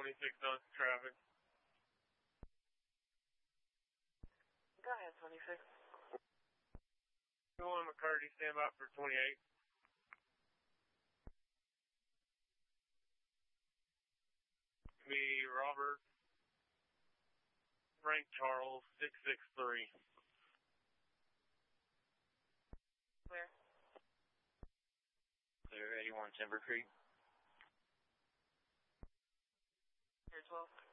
26 on traffic. Go ahead, 26. Go on McCarty, stand by for 28. Be Robert Frank Charles 663. Where? Clear 81 Timber Creek. Here 12.